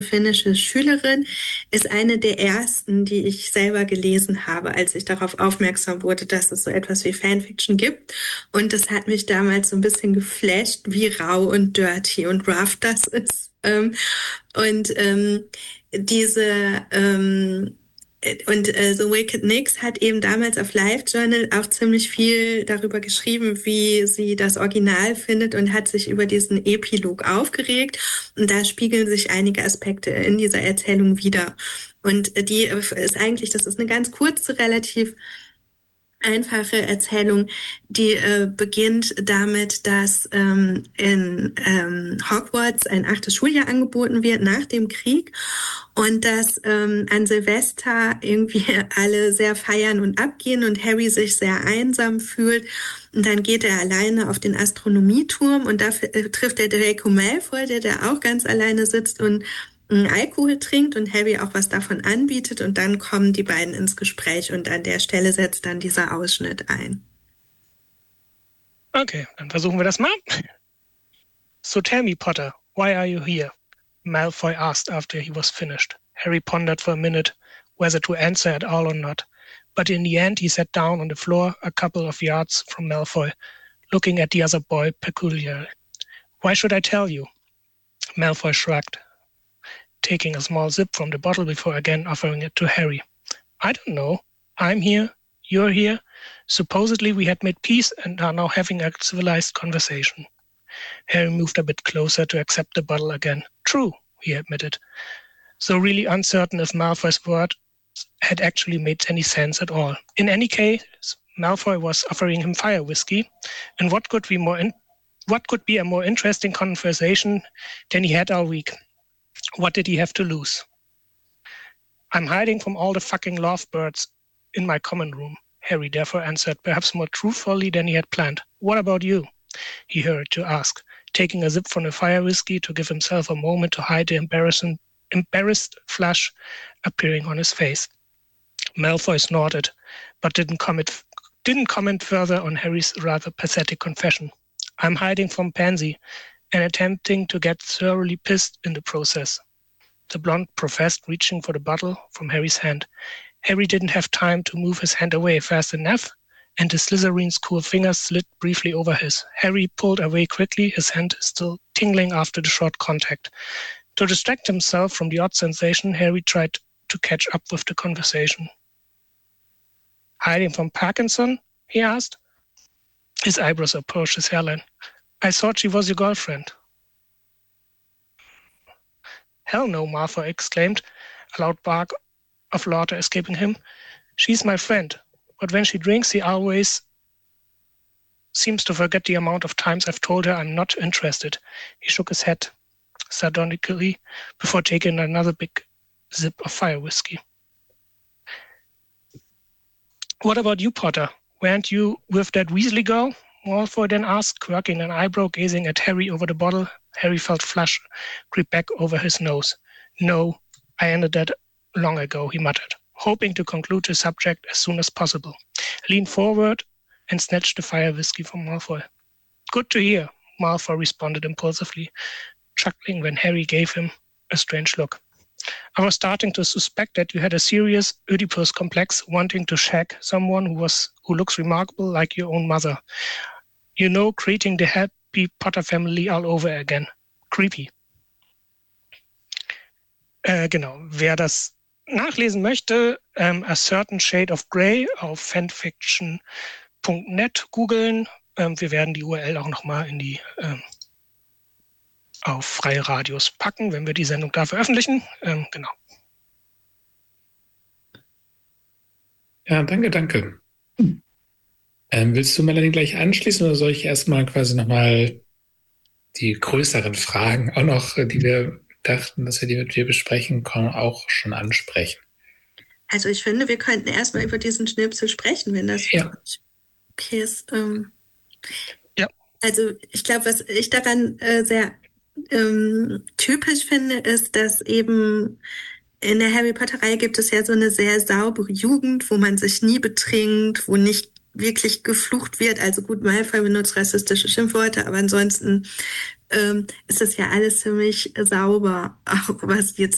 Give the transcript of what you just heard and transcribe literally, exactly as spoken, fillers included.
finnische Schülerin, ist eine der ersten, die ich selber gelesen habe, als ich darauf aufmerksam wurde, dass es so etwas wie Fanfiction gibt. Und das hat mich damals so ein bisschen geflasht, wie rau und dirty und rough das ist. Ähm, und ähm, diese ähm, und äh, The Wicked Nix hat eben damals auf LiveJournal auch ziemlich viel darüber geschrieben, wie sie das Original findet und hat sich über diesen Epilog aufgeregt. Und da spiegeln sich einige Aspekte in dieser Erzählung wieder. Und die ist eigentlich, das ist eine ganz kurze, relativ einfache Erzählung, die äh, beginnt damit, dass ähm, in ähm, Hogwarts ein achtes Schuljahr angeboten wird nach dem Krieg und dass ähm, an Silvester irgendwie alle sehr feiern und abgehen und Harry sich sehr einsam fühlt. Und dann geht er alleine auf den Astronomieturm und da äh, trifft er Draco Malfoy, der da auch ganz alleine sitzt und Alkohol trinkt und Harry auch was davon anbietet und dann kommen die beiden ins Gespräch und an der Stelle setzt dann dieser Ausschnitt ein. Okay, dann versuchen wir das mal. So tell me, Potter, why are you here? Malfoy asked after he was finished. Harry pondered for a minute whether to answer at all or not, but in the end he sat down on the floor a couple of yards from Malfoy, looking at the other boy peculiarly. Why should I tell you? Malfoy shrugged, taking a small sip from the bottle before again offering it to Harry. I don't know. I'm here. You're here. Supposedly we had made peace and are now having a civilized conversation. Harry moved a bit closer to accept the bottle again. True, he admitted, so really uncertain if Malfoy's word had actually made any sense at all. In any case, Malfoy was offering him fire whiskey, and what could be more in- what could be a more interesting conversation than he had all week? What did he have to lose? I'm hiding from all the fucking lovebirds in my common room, Harry therefore answered, perhaps more truthfully than he had planned. What about you? He hurried to ask, taking a sip from the fire whiskey to give himself a moment to hide the embarrassing, embarrassed flush appearing on his face. Malfoy snorted, but didn't comment, didn't comment further on Harry's rather pathetic confession. I'm hiding from Pansy and attempting to get thoroughly pissed in the process, the blonde professed, reaching for the bottle from Harry's hand. Harry didn't have time to move his hand away fast enough, and the Slytherin's cool fingers slid briefly over his. Harry pulled away quickly, his hand still tingling after the short contact. To distract himself from the odd sensation, Harry tried to catch up with the conversation. Hiding from Parkinson? He asked. His eyebrows approached his hairline. I thought she was your girlfriend. Hell no, Malfoy exclaimed, a loud bark of laughter escaping him. She's my friend, but when she drinks, he always seems to forget the amount of times I've told her I'm not interested. He shook his head sardonically before taking another big sip of fire whiskey. What about you, Potter? Weren't you with that Weasley girl? Malfoy then asked, quirking an eyebrow, gazing at Harry over the bottle. Harry felt flush creep back over his nose. No, I ended that long ago, he muttered, hoping to conclude the subject as soon as possible. He leaned forward and snatched the fire whiskey from Malfoy. Good to hear, Malfoy responded impulsively, chuckling when Harry gave him a strange look. I was starting to suspect that you had a serious Oedipus complex, wanting to shag someone who was who looks remarkable like your own mother. You know, creating the happy Potter family all over again. Creepy. Äh, genau, wer das nachlesen möchte, ähm, A Certain Shade of Grey auf fanfiction punkt net googeln. Ähm, wir werden die U R L auch nochmal in die ähm, auf Freie Radios packen, wenn wir die Sendung da veröffentlichen. Ähm, genau. Ja, danke, danke. Ähm, willst du, Melanie, gleich anschließen oder soll ich erstmal quasi nochmal die größeren Fragen, auch noch, die wir dachten, dass wir die mit dir besprechen können, auch schon ansprechen? Also ich finde, wir könnten erstmal über diesen Schnipsel sprechen, wenn das ja. okay ist. Ähm, ja. Also ich glaube, was ich daran äh, sehr ähm, typisch finde, ist, dass eben in der Harry Potter-Reihe gibt es ja so eine sehr saubere Jugend, wo man sich nie betrinkt, wo nicht wirklich geflucht wird. Also gut, Malfoy benutzt rassistische Schimpfworte, aber ansonsten ähm, ist das ja alles ziemlich sauber, auch was jetzt